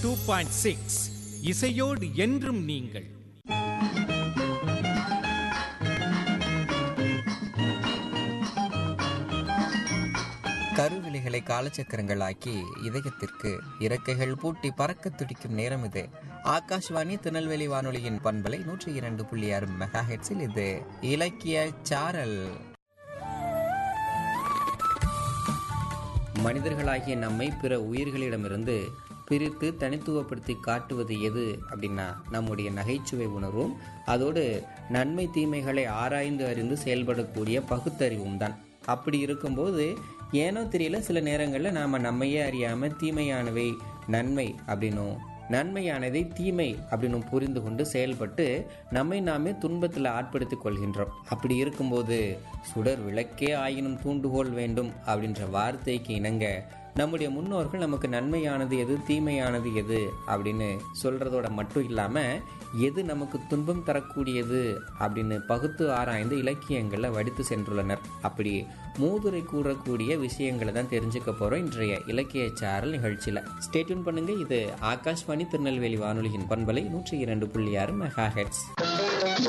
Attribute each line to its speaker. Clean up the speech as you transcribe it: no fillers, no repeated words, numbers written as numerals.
Speaker 1: 2.6 இசையோடு என்றும் நீங்கள்.
Speaker 2: கருவிழிகளை காலச்சக்கரங்களாக்கி இதயத்திற்கு இறக்கைகள் பூட்டி பறக்க துடிக்கும் நேரம் இது. ஆகாஷ்வாணி திருநெல்வேலி வானொலியின் பண்பலை 102.6 மெகாஹெட்ஸில் இது இலக்கிய சாரல். மனிதர்களாகிய நம்மை பிற உயிர்களிடமிருந்து பிரித்து தனித்துவப்படுத்தி காட்டுவது எது அப்படின்னா நம்முடைய நகைச்சுவை உணர்வும் அதோடு நன்மை தீமைகளை ஆராய்ந்து அறிந்து செயல்படக்கூடிய பகுத்தறிவும் தான். அப்படி இருக்கும்போது ஏனோ தெரியல சில நேரங்களில் நாம் நம்மையே அறியாமல் தீமையானவை நன்மை அப்படின்னும் நன்மையானதை தீமை அப்படின்னு புரிந்து கொண்டு செயல்பட்டு நம்மை நாமே துன்பத்தில் ஆட்படுத்திக் கொள்கின்றோம். அப்படி இருக்கும்போது சுடர் விளக்கே ஆயினும் தூண்டுகோல் வேண்டும் அப்படின்ற வார்த்தைக்கு இணங்க நம்முடைய முன்னோர்கள் நமக்கு நன்மையானது எது தீமையானது எது அப்படின்னு சொல்றதோட மட்டும் இல்லாம எது நமக்கு துன்பம் தரக்கூடியது அப்படின்னு பகுத்து ஆராய்ந்து இலக்கியங்களை வடித்து சென்றுள்ளனர். அப்படி மூதுரை கூறக்கூடிய விஷயங்களை தான் தெரிஞ்சுக்க போறோம் இன்றைய இலக்கிய சாரல் நிகழ்ச்சியில. ஸ்டே டியூன் பண்ணுங்க. இது ஆகாஷ்வாணி திருநெல்வேலி வானொலியின் பண்பலை 102.6 மெகாஹெட்ஸ்.